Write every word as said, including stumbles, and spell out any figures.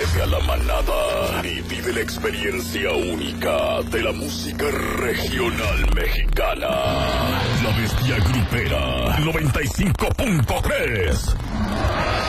Únete a la manada y vive la experiencia única de la música regional mexicana. La Bestia Grupera noventa y cinco punto tres.